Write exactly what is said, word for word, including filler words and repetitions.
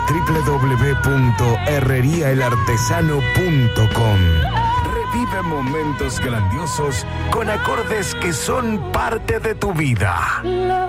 doble u doble u doble u punto herrería el artesano punto com. Revive momentos grandiosos con acordes que son parte de tu vida.